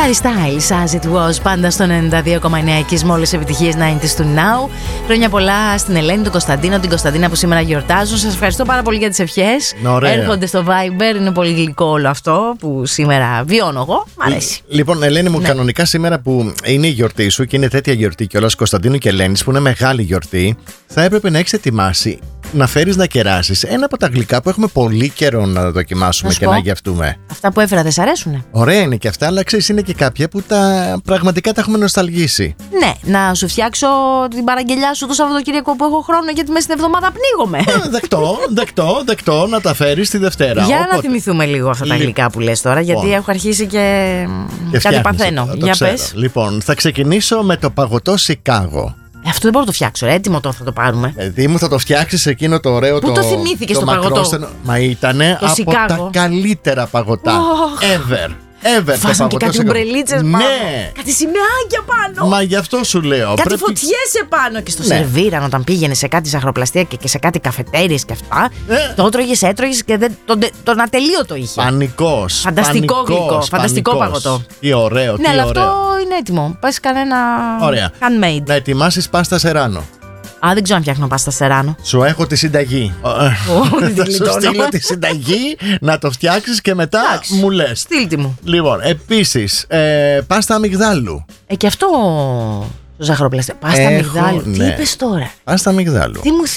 Harry Styles, As It Was, πάντα στο 92,9 και όλες επιτυχίες 90's του Now. Χρόνια πολλά στην Ελένη, τον Κωνσταντίνο, την Κωνσταντίνα που σήμερα γιορτάζουν. Σας ευχαριστώ πάρα πολύ για τις ευχές. Έρχονται στο Viber, είναι πολύ γλυκό όλο αυτό που σήμερα βιώνω εγώ. Μ' αρέσει. Λοιπόν, Ελένη μου, κανονικά σήμερα που είναι η γιορτή σου και είναι τέτοια γιορτή κιόλας Κωνσταντίνου και Ελένης, που είναι μεγάλη γιορτή, θα έπρεπε να έχεις ετοιμάσει να φέρεις να κεράσεις ένα από τα γλυκά που έχουμε πολύ καιρό να δοκιμάσουμε και να γευτούμε. Αυτά που έφερα δεν σ' αρέσουνε? Ωραία είναι και αυτά, αλλά ξέρεις, είναι και κάποια που πραγματικά τα έχουμε νοσταλγήσει. Ναι, να σου την παραγγελιά σου το Σαββατοκύριακο που έχω χρόνο, γιατί μέσα στην εβδομάδα πνίγομαι. Δεκτό, να τα φέρεις τη Δευτέρα. Για να θυμηθούμε λίγο αυτά τα γλυκά που λες τώρα, γιατί έχω αρχίσει και κάτι παθαίνω. Για πες. Λοιπόν, θα ξεκινήσω με το παγωτό Σικάγο. Αυτό δεν μπορώ να το φτιάξω, έτοιμο το θα το πάρουμε. Παιδί μου, θα το φτιάξεις εκείνο το ωραίο. Πού το θυμήθηκες το παγωτό? Μα ήτανε από Σικάγο. Τα καλύτερα παγωτά ever. Βάζουν και κάτι ομπρελίτσες πάνω. Ναι. Κάτι σημαίακια πάνω. Μα γι' αυτό σου λέω. Κάτι φωτιές επάνω. Και στο σερβίραν όταν πήγαινε σε κάτι ζαχαροπλαστεία και σε κάτι καφετέριες και αυτά. Το έτρωγες και τον ατελείωτο είχε. Πανικός. Φανταστικό γλυκό. Φανταστικό παγωτό. Τι ωραίο. Ναι, αλλά αυτό είναι έτοιμο. Πας κανένα handmade. Να ετοιμάσεις πάστα Σεράνο. Δεν ξέρω αν φτιάχνω πάστα Σεράνο. Σου έχω τη συνταγή. Θα σου στείλω τη συνταγή να το φτιάξεις και μετά μου λες. Στείλτε μου. Λοιπόν, επίσης, πάστα αμυγδάλου. Και αυτό το ζαχαροπλαστείο. Πάστα αμυγδάλου. Τι είπες τώρα? Πάστα αμυγδάλου. Τι μου